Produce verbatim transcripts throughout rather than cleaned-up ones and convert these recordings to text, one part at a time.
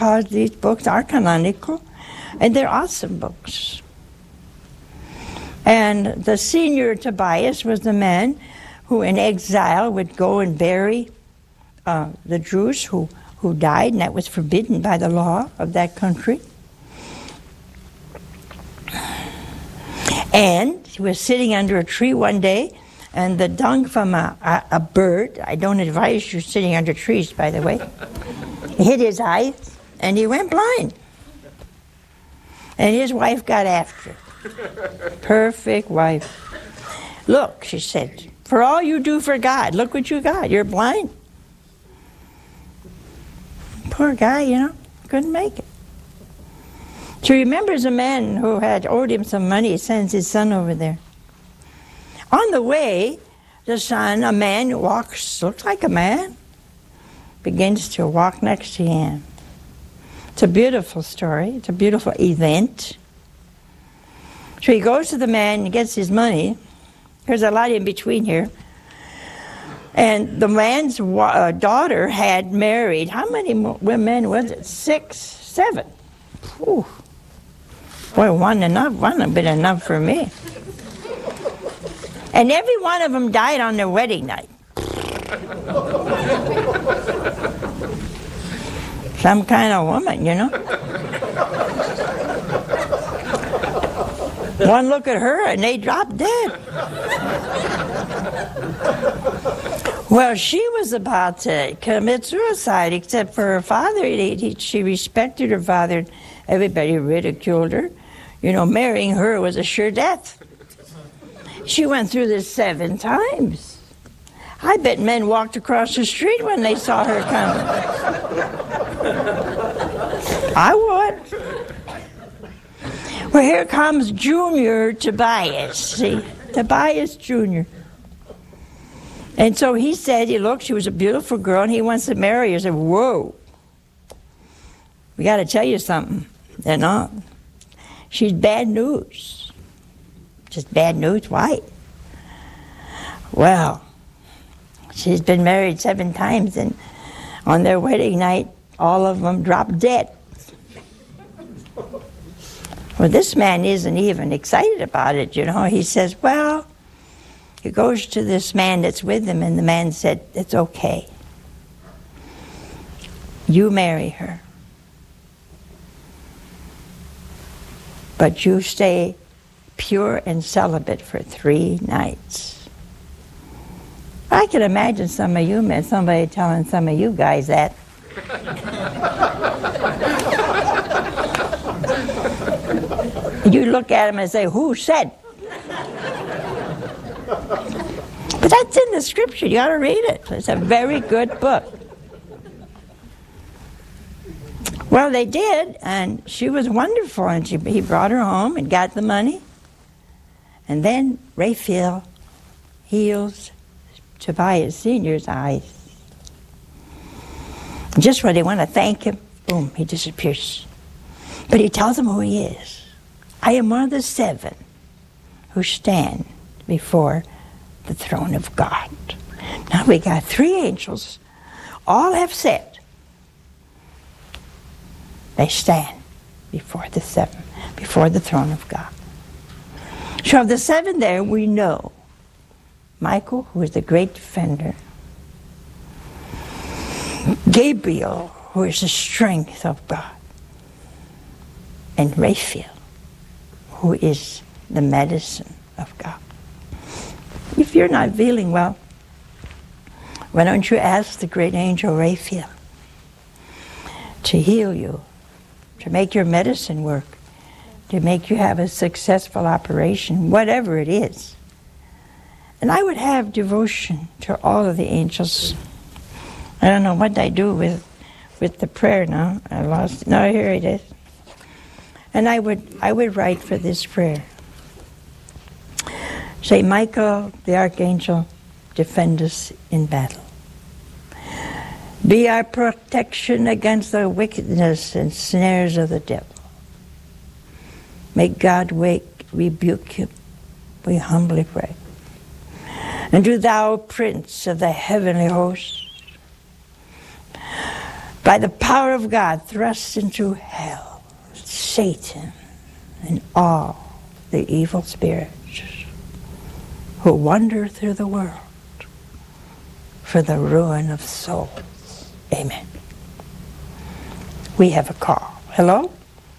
because these books are canonical, and they're awesome books. And the senior Tobias was the man who in exile would go and bury uh, the Jews who, who died, and that was forbidden by the law of that country. And he was sitting under a tree one day, and the dung from a, a, a bird, I don't advise you sitting under trees, by the way, hit his eyes, and he went blind. And his wife got after him. Perfect wife. Look, she said, for all you do for God, look what you got. You're blind. Poor guy, you know, couldn't make it. She remembers a man who had owed him some money. He sends his son over there. On the way, the son, a man who walks, looks like a man, begins to walk next to him. It's a beautiful story. It's a beautiful event. So he goes to the man and gets his money. There's a lot in between here. And the man's uh, daughter had married, how many women was it? Six, seven. Whew. Boy, one enough, one would have been enough for me. And every one of them died on their wedding night. Some kind of woman, you know. One look at her and they dropped dead. Well, she was about to commit suicide, except for her father. He, he, she respected her father. Everybody ridiculed her. You know, marrying her was a sure death. She went through this seven times. I bet men walked across the street when they saw her coming. I would. Well, here comes Junior Tobias. See, Tobias Junior And so he said, he looked, she was a beautiful girl, and he wants to marry her. He said, whoa, we got to tell you something. They're not. She's bad news. Just bad news. Why? Well, she's been married seven times, and on their wedding night, all of them dropped dead. Well, this man isn't even excited about it, you know. He says, well, he goes to this man that's with him, and the man said, it's okay. You marry her. But you stay pure and celibate for three nights. I can imagine some of you men, somebody telling some of you guys that. You look at him and say, who said? But that's in the scripture. You ought to read it. It's a very good book. Well, they did, and she was wonderful, and she, he brought her home and got the money. And then Raphael heals Tobias Senior's eyes. Just when they want to thank him, boom, he disappears. But he tells them who he is. I am one of the seven who stand before the throne of God. Now we got three angels. All have said they stand before the seven, before the throne of God. So of the seven there, we know Michael, who is the great defender, Gabriel, who is the strength of God, and Raphael, who is the medicine of God. If you're not feeling well, why don't you ask the great angel Raphael to heal you, to make your medicine work, to make you have a successful operation, whatever it is. And I would have devotion to all of the angels. I don't know what I do with with the prayer now. I lost it. No, here it is. And I would I would write for this prayer. Say, Michael, the archangel, defend us in battle. Be our protection against the wickedness and snares of the devil. May God wake, rebuke him, we humbly pray. And do thou, Prince of the heavenly hosts, by the power of God, thrust into hell Satan and all the evil spirits who wander through the world for the ruin of souls. Amen. We have a call. Hello?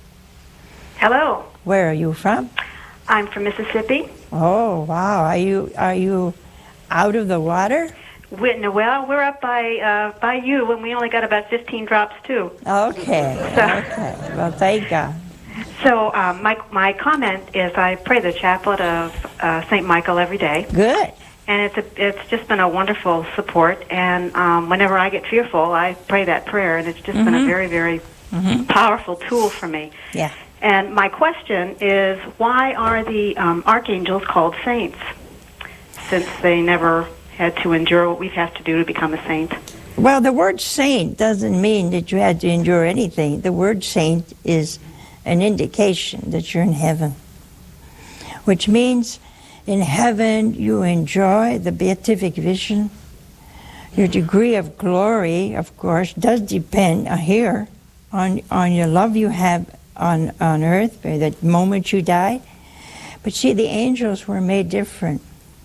Hello. Where are you from? I'm from Mississippi. Oh, wow. Are you are you out of the water? We're, no, well, we're up by uh, by you, and we only got about fifteen drops too. Okay. So, okay. Well, thank God. So um, my my comment is I pray the chaplet of uh, Saint Michael every day. Good. And it's a, it's just been a wonderful support. And um, whenever I get fearful, I pray that prayer, and it's just mm-hmm. been a very very mm-hmm. powerful tool for me. Yeah. And my question is, why are the um, archangels called saints, since they never had to endure what we have to do to become a saint? Well, the word saint doesn't mean that you had to endure anything. The word saint is an indication that you're in heaven, which means in heaven you enjoy the beatific vision. Your degree of glory, of course, does depend uh, here on, on your love you have on, on earth, by the moment you die. But see, the angels were made different.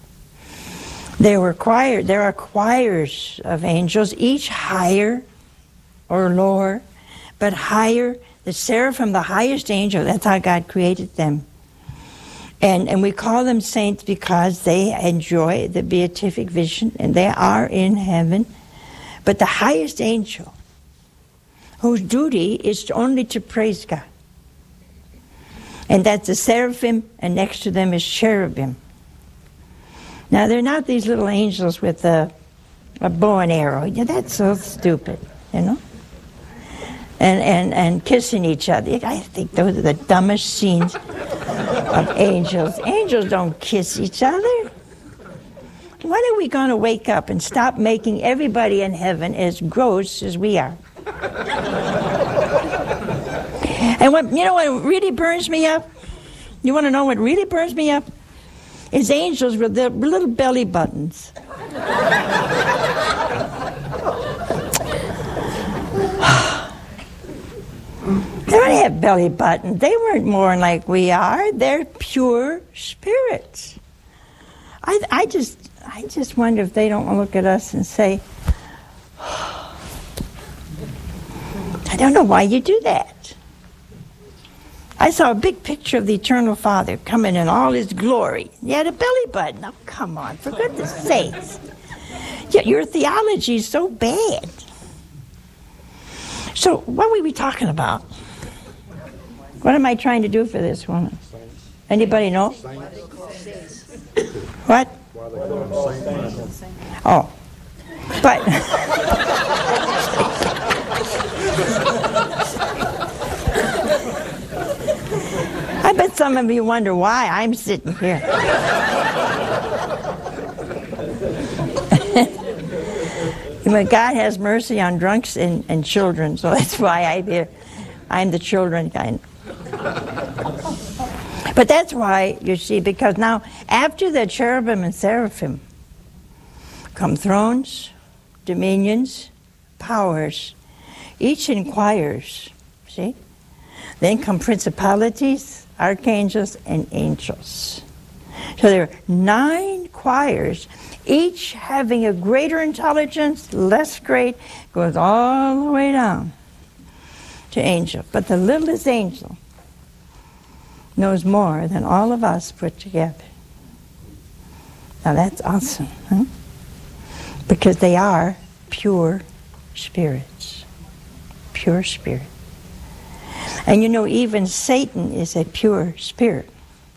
They were choir, there are choirs of angels, each higher or lower, but higher. The seraphim, the highest angel, that's how God created them. And, and we call them saints because they enjoy the beatific vision, and they are in heaven. But the highest angel, whose duty is only to praise God, and that's the seraphim, and next to them is cherubim. Now, they're not these little angels with a, a bow and arrow. Yeah, that's so stupid, you know? And, and, and kissing each other. I think those are the dumbest scenes of angels. Angels don't kiss each other. When are we going to wake up and stop making everybody in heaven as gross as we are? And what, you know what really burns me up? You want to know what really burns me up? Is angels with their little belly buttons. They don't have belly buttons. They weren't born like we are. They're pure spirits. I, I just, I just wonder if they don't look at us and say, I don't know why you do that. I saw a big picture of the Eternal Father coming in all his glory. He had a belly button. Oh, come on, for goodness sakes. Yeah, your theology is so bad. So, what were we talking about? What am I trying to do for this woman? Anybody know? What? Oh. But... I bet some of you wonder why I'm sitting here. But God has mercy on drunks and, and children, so that's why I'm here. I'm the children kind. But that's why, you see, because now, after the cherubim and seraphim come thrones, dominions, powers. Each inquires, see? Then come principalities, archangels, and angels. So there are nine choirs, each having a greater intelligence, less great, goes all the way down to angel. But the littlest angel knows more than all of us put together. Now that's awesome, huh? Because they are pure spirits. Pure spirit. And you know, even Satan is a pure spirit.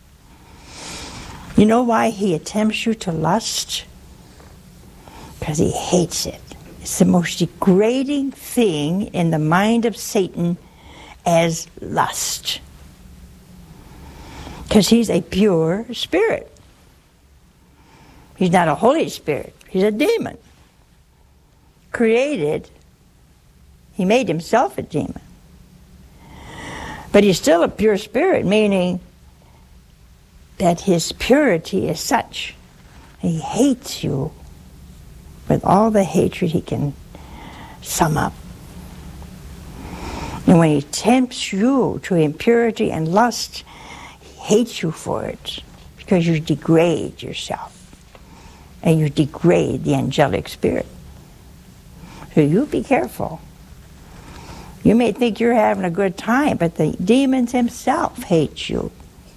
You know why he attempts you to lust? Because he hates it. It's the most degrading thing in the mind of Satan as lust. Because he's a pure spirit. He's not a Holy Spirit. He's a demon. Created. He made himself a demon. But he's still a pure spirit, meaning that his purity is such. He hates you with all the hatred he can sum up. And when he tempts you to impurity and lust, he hates you for it because you degrade yourself and you degrade the angelic spirit. So you be careful. You may think you're having a good time, but the demons himself hate you.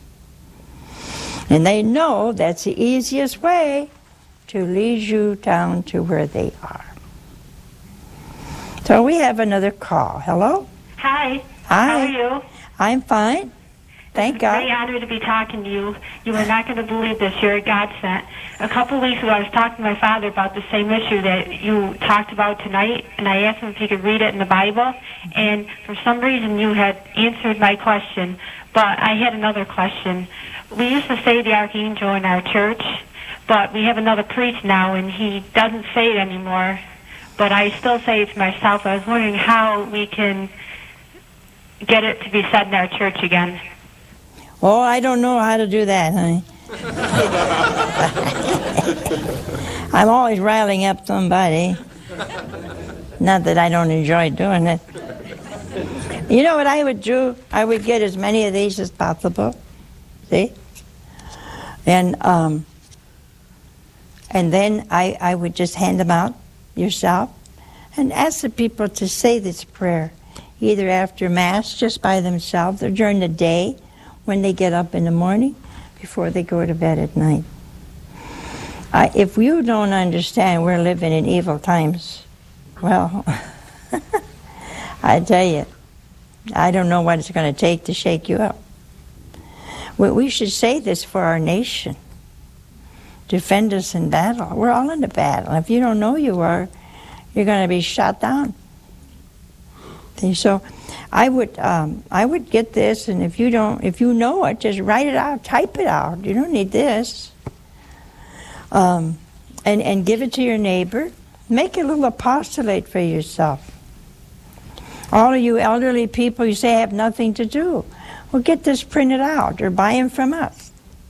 And they know that's the easiest way to lead you down to where they are. So we have another call. Hello? Hi. Hi. How are you? I'm fine. Thank It's a great God. honor to be talking to you. You are not going to believe this. You're a godsend. A couple of weeks ago, I was talking to my father about the same issue that you talked about tonight, and I asked him if he could read it in the Bible, and for some reason you had answered my question, but I had another question. We used to say the archangel in our church, but we have another priest now, and he doesn't say it anymore, but I still say it to myself. I was wondering how we can get it to be said in our church again. Oh, I don't know how to do that, honey. I'm always riling up somebody. Not that I don't enjoy doing it. You know what I would do? I would get as many of these as possible. See? And um, and then I, I would just hand them out yourself and ask the people to say this prayer either after Mass just by themselves or during the day when they get up in the morning before they go to bed at night. Uh, if you don't understand we're living in evil times, well, I tell you, I don't know what it's going to take to shake you up. We, we should say this for our nation. Defend us in battle. We're all in the battle. If you don't know you are, you're going to be shot down. See, so I would um, I would get this, and if you don't, if you know it, just write it out, type it out. You don't need this. Um, and and give it to your neighbor. Make a little apostolate for yourself. All of you elderly people, you say have nothing to do. Well, get this printed out or buy them from us.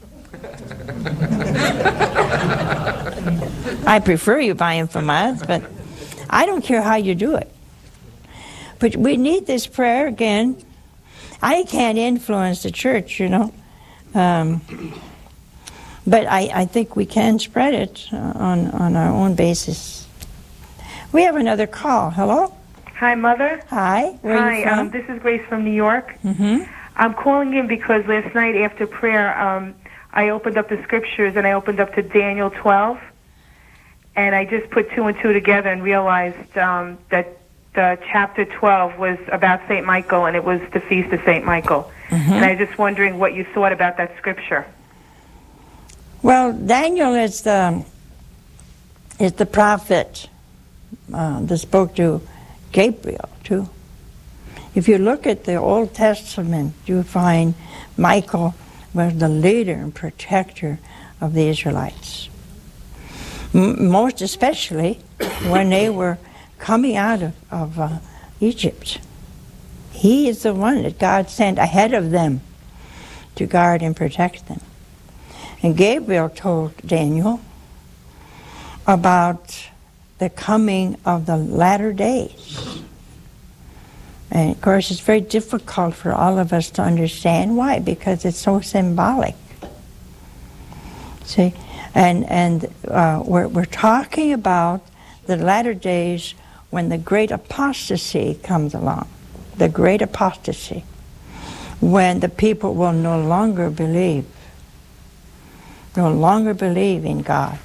I prefer you buy them from us, but I don't care how you do it. But we need this prayer again. I can't influence the church, you know. Um, but I, I think we can spread it uh, on, on our own basis. We have another call. Hello? Hi, Mother. Hi. Where are Hi, you from? um, this is Grace from New York. Mm-hmm. I'm calling in because last night after prayer, um, I opened up the scriptures and I opened up to Daniel twelve. And I just put two and two together and realized um, that the chapter twelve was about Saint Michael, and it was the feast of Saint Michael. Mm-hmm. And I was just wondering what you thought about that scripture. Well, Daniel is the is the prophet uh, that spoke to Gabriel too. If you look at the Old Testament, you find Michael was the leader and protector of the Israelites. M- most especially when they were coming out of, of uh, Egypt. He is the one that God sent ahead of them to guard and protect them. And Gabriel told Daniel about the coming of the latter days. And of course it's very difficult for all of us to understand. Why? Because it's so symbolic. See? And, and uh, we're, we're talking about the latter days when the great apostasy comes along. The great apostasy. When the people will no longer believe. No longer believe in God.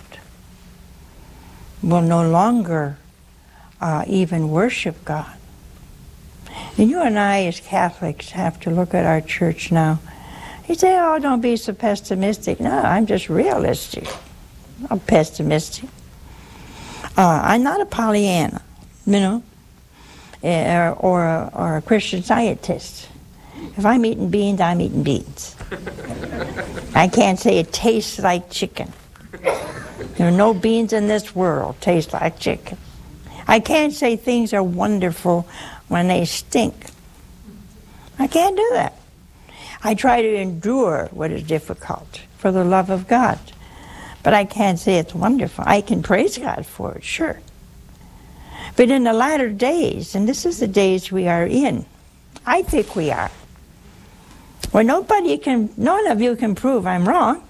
Will no longer uh, even worship God. And you and I as Catholics have to look at our church now. You say, oh, don't be so pessimistic. No, I'm just realistic. I'm pessimistic. Uh, I'm not a Pollyanna, you know, or, or, a, or a Christian Scientist. If I'm eating beans, I'm eating beans. I can't say it tastes like chicken. There are no beans in this world taste like chicken. I can't say things are wonderful when they stink. I can't do that. I try to endure what is difficult for the love of God. But I can't say it's wonderful. I can praise God for it, sure. But in the latter days, and this is the days we are in, I think we are. Well, nobody can, none of you can prove I'm wrong.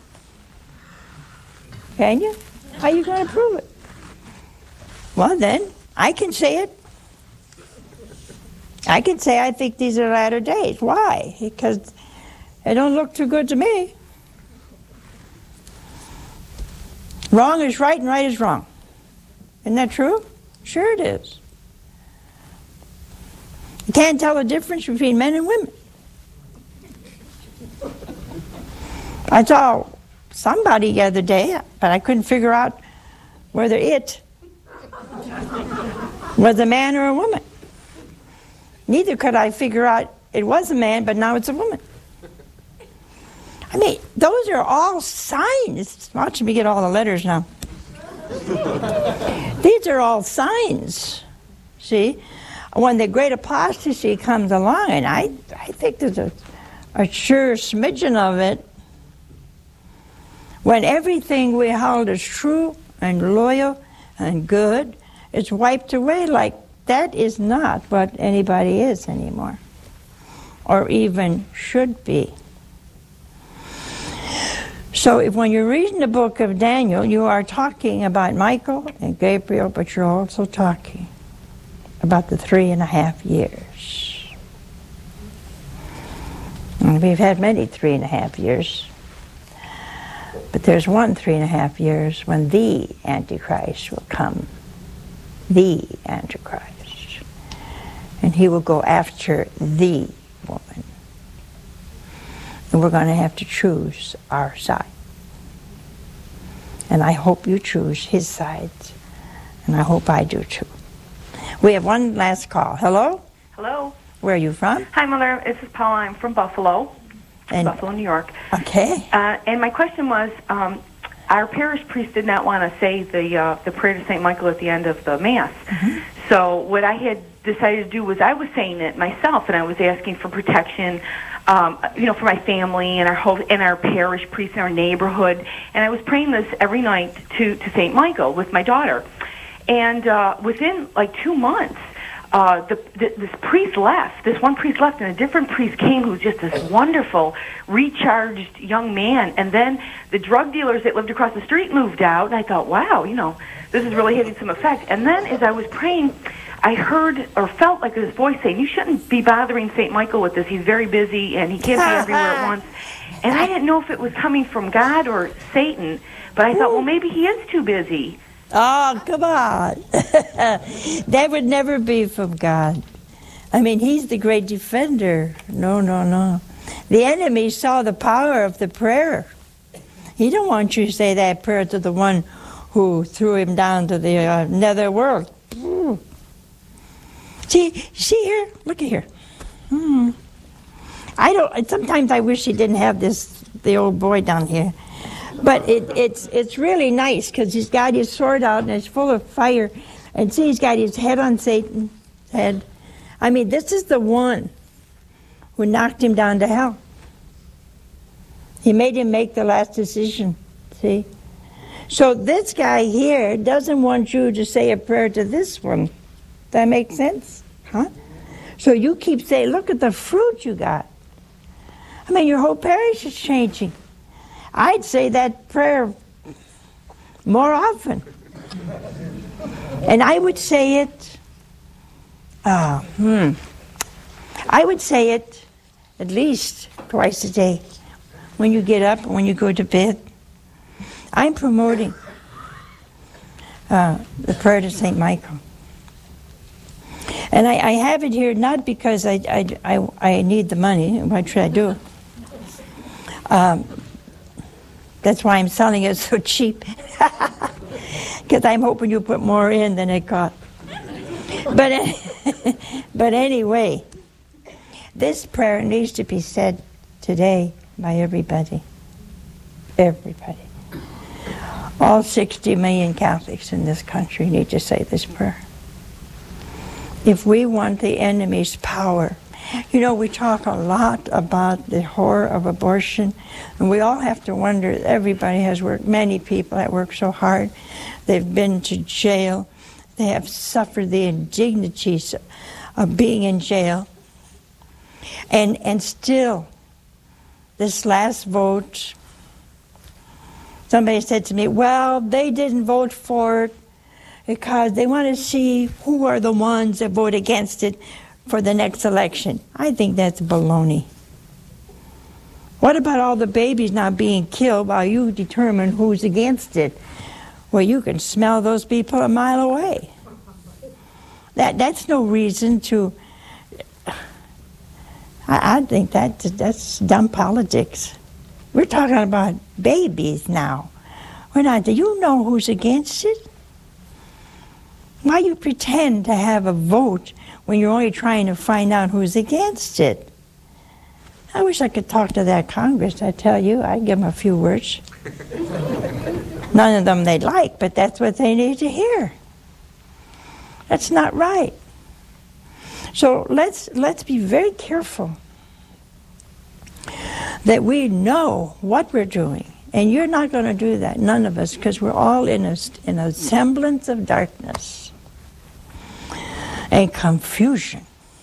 Can you? How are you going to prove it? Well, then, I can say it. I can say I think these are latter days. Why? Because they don't look too good to me. Wrong is right and right is wrong. Isn't that true? Sure it is. You can't tell the difference between men and women. I saw somebody the other day, but I couldn't figure out whether it was a man or a woman. Neither could I figure out it was a man, but now it's a woman. I mean, those are all signs. Watch me get all the letters now. These are all signs. See? When the great apostasy comes along, and I, I think there's a, a sure smidgen of it, when everything we held as true and loyal and good is wiped away, like that is not what anybody is anymore, or even should be. So if when you're reading the book of Daniel, you are talking about Michael and Gabriel, but you're also talking about the three and a half years. And we've had many three and a half years. But there's one three and a half years when the Antichrist will come. The Antichrist. And he will go after the woman. And we're going to have to choose our side. And I hope you choose his side. And I hope I do too. We have one last call. Hello? Hello. Where are you from? Hi, Mother. This is Paula. I'm from Buffalo. And, Buffalo, New York. Okay. Uh, and my question was, um, our parish priest did not want to say the uh, the prayer to Saint Michael at the end of the Mass. Mm-hmm. So what I had decided to do was I was saying it myself, and I was asking for protection, um, you know, for my family and our whole, and our parish priest in our neighborhood. And I was praying this every night to, to Saint Michael with my daughter. And uh, within like two months, uh, the, the, this priest left. This one priest left, and a different priest came who was just this wonderful, recharged young man. And then the drug dealers that lived across the street moved out, and I thought, wow, you know, this is really having some effect. And then as I was praying, I heard or felt like this voice saying, you shouldn't be bothering Saint Michael with this. He's very busy, and he can't be everywhere at once. And I didn't know if it was coming from God or Satan, but I thought, well, maybe he is too busy. Oh, come on. That would never be from God. I mean, he's the great defender. No, no, no. The enemy saw the power of the prayer. He don't want you to say that prayer to the one who threw him down to the uh, nether world. Ooh. See, see here? Look at here. Hmm. I don't. Sometimes I wish he didn't have this, the old boy down here. But it, it's it's really nice because he's got his sword out and it's full of fire. And see, he's got his head on Satan's head. I mean, this is the one who knocked him down to hell. He made him make the last decision, see? So this guy here doesn't want you to say a prayer to this one. That makes sense? Huh? So you keep saying, look at the fruit you got. I mean, your whole parish is changing. I'd say that prayer more often. And I would say it, uh, hmm, I would say it at least twice a day. When you get up and when you go to bed. I'm promoting uh, the prayer to Saint Michael. And I, I have it here not because I, I, I, I need the money. What should I do? Um, that's why I'm selling it so cheap. Because I'm hoping you put more in than it cost. But, but anyway, this prayer needs to be said today by everybody. Everybody. All sixty million Catholics in this country need to say this prayer. If we want the enemy's power, you know, we talk a lot about the horror of abortion, and we all have to wonder, everybody has worked, many people have worked so hard, they've been to jail, they have suffered the indignities of being in jail, And, and still, this last vote, somebody said to me, well, they didn't vote for it because they want to see who are the ones that vote against it for the next election. I think that's baloney. What about all the babies not being killed while you determine who's against it? Well, you can smell those people a mile away. That that's no reason to. I, I think that that's dumb politics. We're talking about babies now. We're not. Do you know who's against it? Why you pretend to have a vote when you're only trying to find out who's against it? I wish I could talk to that Congress. I tell you, I'd give them a few words. None of them they'd like, but that's what they need to hear. That's not right. So let's let's be very careful that we know what we're doing. And you're not going to do that, none of us, because we're all in a, in a semblance of darkness and confusion.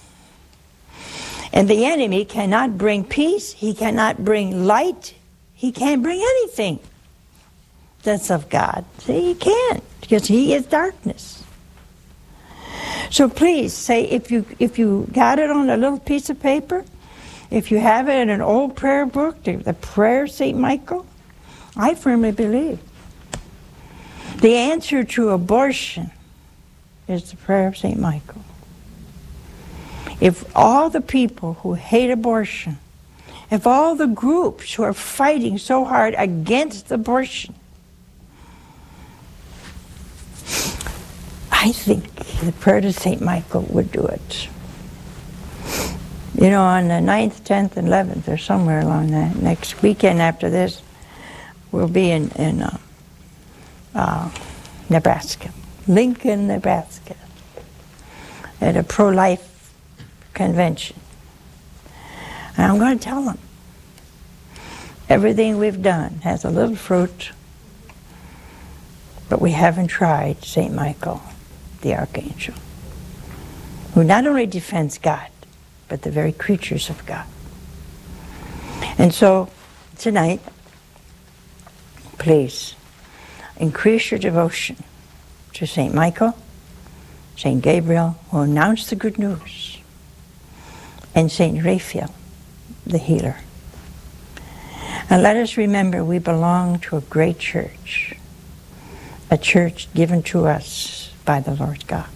And the enemy cannot bring peace, he cannot bring light, he can't bring anything that's of God. See, he can't, because he is darkness. So please say, if you if you got it on a little piece of paper, if you have it in an old prayer book, the, the prayer of Saint Michael, I firmly believe the answer to abortion is the prayer of Saint Michael. If all the people who hate abortion, if all the groups who are fighting so hard against abortion, I think the prayer to Saint Michael would do it. You know, on the ninth, tenth, and eleventh, or somewhere along that, next weekend after this, we'll be in, in uh, uh, Nebraska, Lincoln, Nebraska, at a pro-life convention. And I'm going to tell them, everything we've done has a little fruit, but we haven't tried Saint Michael, the Archangel, who not only defends God, but the very creatures of God. And so, tonight, please, increase your devotion to Saint Michael, Saint Gabriel, who announced the good news, and Saint Raphael, the healer. And let us remember we belong to a great church, a church given to us by the Lord God.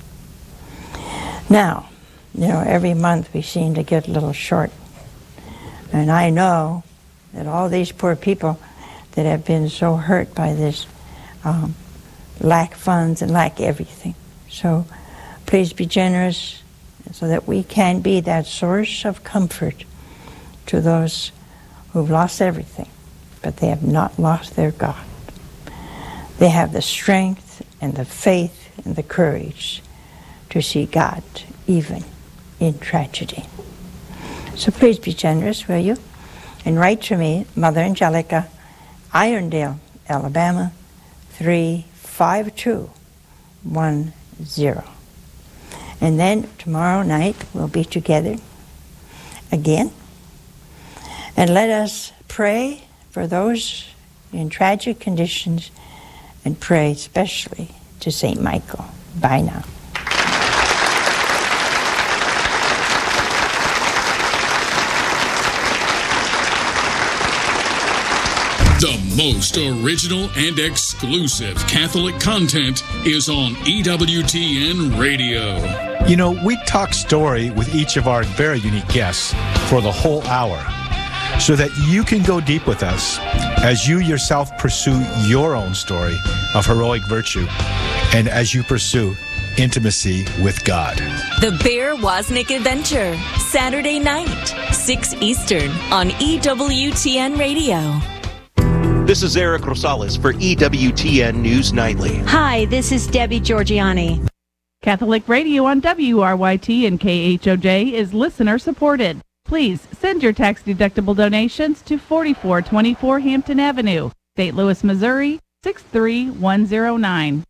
Now, you know, every month we seem to get a little short. And I know that all these poor people that have been so hurt by this um, lack funds and lack everything. So please be generous so that we can be that source of comfort to those who've lost everything, but they have not lost their God. They have the strength and the faith and the courage to see God even in tragedy. So please be generous, will you? And write to me, Mother Angelica, Irondale, Alabama, three five two one zero. And then tomorrow night we'll be together again. And let us pray for those in tragic conditions and pray especially to Saint Michael. Bye now. The most original and exclusive Catholic content is on E W T N Radio. You know, we talk story with each of our very unique guests for the whole hour so that you can go deep with us as you yourself pursue your own story of heroic virtue and as you pursue intimacy with God. The Bear Wozniak Adventure, Saturday night, six Eastern on E W T N Radio. This is Eric Rosales for E W T N News Nightly. Hi, this is Debbie Georgiani. Catholic Radio on W R Y T and K H O J is listener supported. Please send your tax-deductible donations to forty-four twenty-four Hampton Avenue, Saint Louis, Missouri, six three one zero nine.